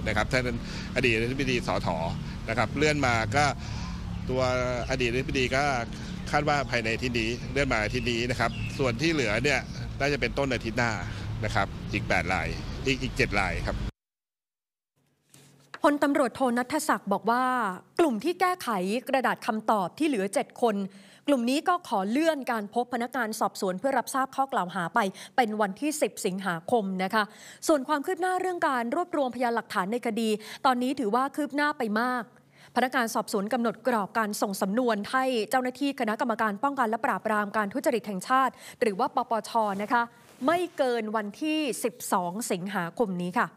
นะครับท่านอดีตอธิบดีสถ.นะครับเลื่อนมาก็ตัวอดีตอธิบดีก็คาดว่าภายในอาทิตย์นี้เลื่อนมาอาทิตย์นี้นะครับส่วนที่เหลือเนี่ยน่าจะเป็นต้นอาทิตย์หน้านะครับอีก8 รายอีก7 รายครับพลตำรวจโทณัฐศักดิ์บอกว่ากลุ่มที่แก้ไขกระดาษคำตอบที่เหลือ7 คนกลุ่มนี้ก็ขอเลื่อนการพบพนักงานสอบสวนเพื่อรับทราบข้อกล่าวหาไปเป็นวันที่10 สิงหาคมนะคะส่วนความคืบหน้าเรื่องการรวบรวมพยานหลักฐานในคดีตอนนี้ถือว่าคืบหน้าไปมากพนักงานสอบสวนกำหนดกรอบการส่งสำนวนให้เจ้าหน้าที่คณะกรรมการป้องกันและปราบปรามการทุจริตแห่งชาติหรือว่าปปช.นะคะไม่เกินวันที่12 สิงหาคมนี้ค่ะ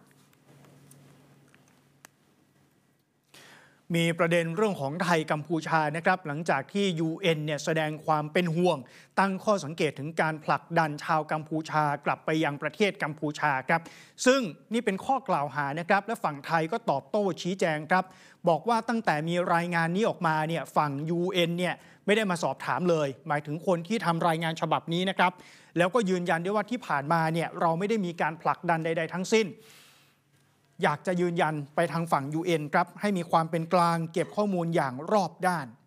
มีประเด็นเรื่องของไทยกัมพูชานะครับหลังจากที่ UN เนี่ยแสดงความเป็นห่วงตั้งข้อสังเกตถึงการผลักดันชาวกัมพูชากลับไปยังประเทศกัมพูชาครับซึ่งนี่เป็นข้อกล่าวหานะครับและฝั่งไทยก็ตอบโต้ชี้แจงครับบอกว่าตั้งแต่มีรายงานนี้ออกมาเนี่ยฝั่ง UN เนี่ยไม่ได้มาสอบถามเลยหมายถึงคนที่ทำรายงานฉบับนี้นะครับแล้วก็ยืนยันด้วยว่าที่ผ่านมาเนี่ยเราไม่ได้มีการผลักดันใดๆทั้งสิ้นอยากจะยืนยันไปทางฝั่ง UN ครับให้มีความเป็นกลางเก็บข้อมูลอย่างรอบด้าน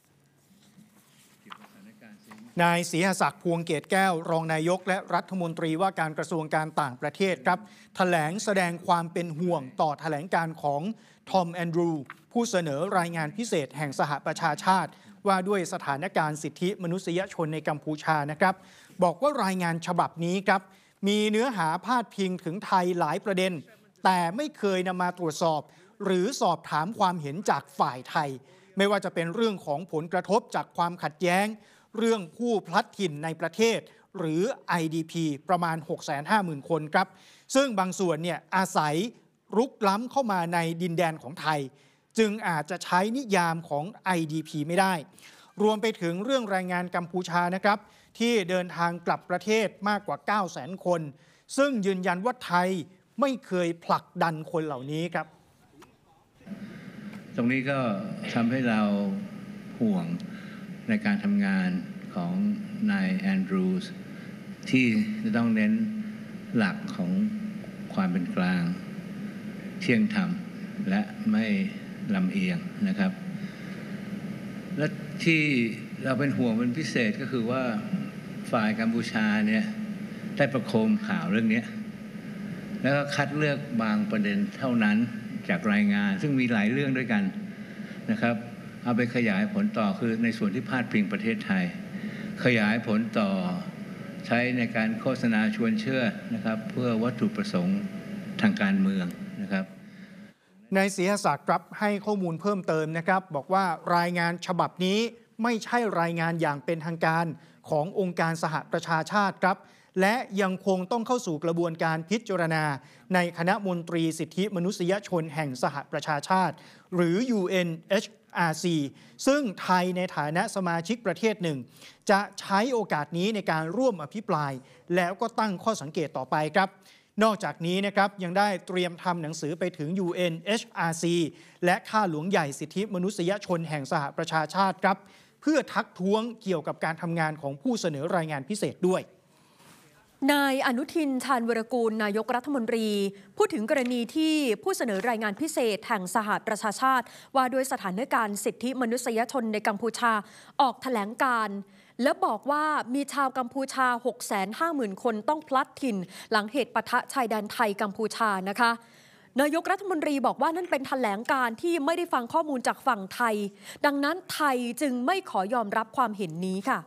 นายศรีหศักดิ์พวงเกตแก้วรองนายกและรัฐมนตรีว่าการกระทรวงการต่างประเทศครับแถลงแสดงความเป็นห่วงต่อแถลงการของทอมแอนดรูผู้เสนอรายงานพิเศษแห่งสหประชาชาติว่าด้วยสถานการณ์สิทธิมนุษยชนในกัมพูชานะครับบอกว่ารายงานฉบับนี้ครับมีเนื้อหาพาดพิงถึงไทยหลายประเด็นแต่ไม่เคยนำมาตรวจสอบหรือสอบถามความเห็นจากฝ่ายไทยไม่ว่าจะเป็นเรื่องของผลกระทบจากความขัดแย้งเรื่องผู้พลัดถิ่นในประเทศหรือ IDP ประมาณ 650,000 คนครับซึ่งบางส่วนเนี่ยอาศัยรุกล้ำเข้ามาในดินแดนของไทยจึงอาจจะใช้นิยามของ IDP ไม่ได้รวมไปถึงเรื่องแรงงานกัมพูชานะครับที่เดินทางกลับประเทศมากกว่า 900,000 คนซึ่งยืนยันว่าไทยไม่เคยผลักดันคนเหล่านี้ครับตรงนี้ก็ทำให้เราห่วงในการทำงานของนายแอนดรูส์ที่จะต้องเน้นหลักของความเป็นกลางเที่ยงธรรมและไม่ลำเอียงนะครับและที่เราเป็นห่วงเป็นพิเศษก็คือว่าฝ่ายกัมพูชาเนี่ยได้ประโคมข่าวเรื่องนี้แล้วก็คัดเลือกบางประเด็นเท่านั้นจากรายงานซึ่งมีหลายเรื่องด้วยกันนะครับเอาไปขยายผลต่อคือในส่วนที่พาดพิงประเทศไทยขยายผลต่อใช้ในการโฆษณาชวนเชื่อนะครับเพื่อวัตถุประสงค์ทางการเมืองนะครับนายศรีหศักดิ์ครับให้ข้อมูลเพิ่มเติมนะครับบอกว่ารายงานฉบับนี้ไม่ใช่รายงานอย่างเป็นทางการขององค์การสหประชาชาติครับและยังคงต้องเข้าสู่กระบวนการพิจารณาในคณะมนตรีสิทธิมนุษยชนแห่งสหประชาชาติหรือ UNHRC ซึ่งไทยในฐานะสมาชิกประเทศหนึ่งจะใช้โอกาสนี้ในการร่วมอภิปรายแล้วก็ตั้งข้อสังเกตต่อไปครับนอกจากนี้นะครับยังได้เตรียมทำหนังสือไปถึง UNHRC และข้าหลวงใหญ่สิทธิมนุษยชนแห่งสหประชาชาติครับเพื่อทักท้วงเกี่ยวกับการทำงานของผู้เสนอรายงานพิเศษด้วยนายอนุทินชาญวีรกูลนายกรัฐมนตรีพูดถึงกรณีที่ผู้เสนอรายงานพิเศษแห่งสหประชาชาติว่าด้วยสถานการณ์สิทธิมนุษยชนในกัมพูชาออกแถลงการณ์และบอกว่ามีชาวกัมพูชา 650,000 คนต้องพลัดถิ่นหลังเหตุปะทะชายแดนไทยกัมพูชานะคะนายกรัฐมนตรีบอกว่านั่นเป็นแถลงการณ์ที่ไม่ได้ฟังข้อมูลจากฝั่งไทยดังนั้นไทยจึงไม่ขอยอมรับความเห็นนี้ค่ะ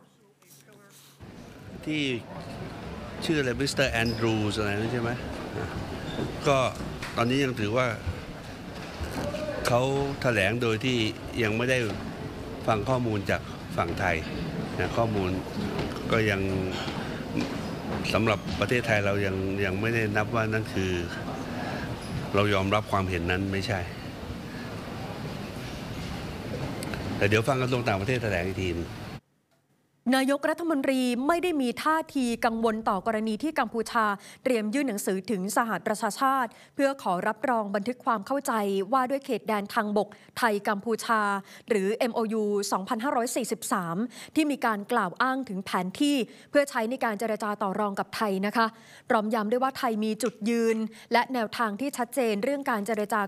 ที่ชื่ออะไรมิสเตอร์แอนดรูส์อะไรนั่นใช่ไหมก็ตอนนี้ยังถือว่าเขาแถลงโดยที่ยังไม่ได้ฟังข้อมูลจากฝั่งไทยนะข้อมูลก็ยังสำหรับประเทศไทยเรายังไม่ได้นับว่านั่นคือเรายอมรับความเห็นนั้นไม่ใช่แต่เดี๋ยวฟังกระทรวงต่างประเทศแถลงอีกทีนายกรัฐมนตรีไม่ได้มีท่าทีกังวลต่อกรณีที่กัมพูชาเตรียมยื่นหนังสือถึงสหประชาชาติเพื่อขอรับรองบันทึกความเข้าใจว่าด้วยเขตแดนทางบกไทยกัมพูชาหรือ MOU 2543 ที่มีการกล่าวอ้างถึงแผนที่เพื่อใช้ในการเจรจาต่อรองกับไทยนะคะพร้อมย้ำด้วยว่าไทยมีจุดยืนและแนวทางที่ชัดเจนเรื่องการเจรจา